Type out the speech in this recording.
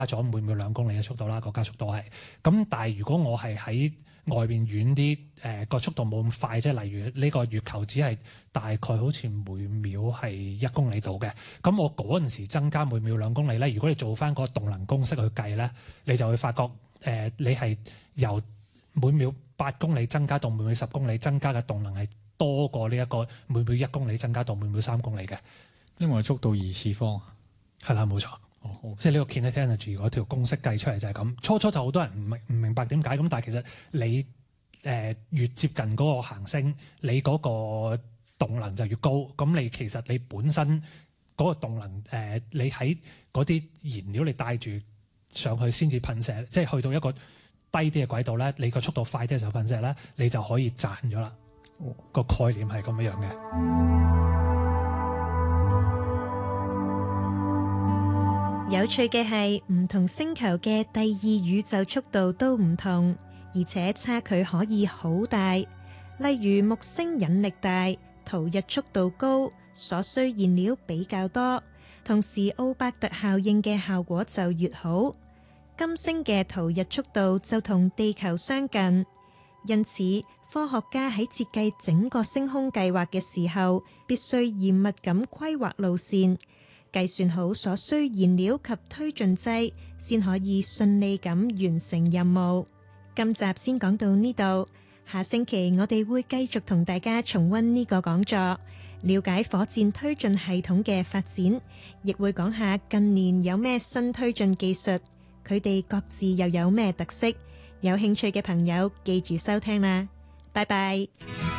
咗每秒2公里嘅速度啦，個加速度係。咁但係如果我係喺外邊遠啲，個速度冇咁快，即係例如呢個月球只係大概好似每秒係1公里度嘅。咁我嗰陣時增加每秒2公里咧，如果你做翻個動能公式去計咧，你就會發覺你係由每秒8公里增加到每秒10公里，增加嘅動能係多過呢一個每秒1公里增加到每秒3公里嘅。 因為速度二次方。 係啦，冇錯。即係呢個 kinetic energy 嗰條公式計出嚟就係咁。初就好多人唔明白點解咁，但係其實你越接近嗰個行星，你嗰個動能就越高。咁你其實你本身嗰個動能你喺嗰啲燃料你帶住上去先至噴射，即係去到一個低啲嘅軌道咧，你個速度快啲嘅時候噴射咧，你就可以賺咗啦。個概念係咁樣嘅。 有趣嘅係，唔同星球嘅第二宇宙速度都唔同，而且差距可以好大。例如木星引力大，逃逸速度高，所需燃料比較多，同時奧伯特效應嘅效果就越好。金星嘅逃逸速度就同地球相近，因此科學家喺設計整個星空計劃嘅時候，必須嚴密咁規劃路線，計算好所需燃料及推進劑，先可以順利咁完成任務。今集先講到呢度，下星期我哋會繼續同大家重溫呢個講座，了解火箭推進系統嘅發展，亦會講下近年有咩新推進技術，佢哋各自又有咩特色。有興趣嘅朋友記住收聽啦，拜拜。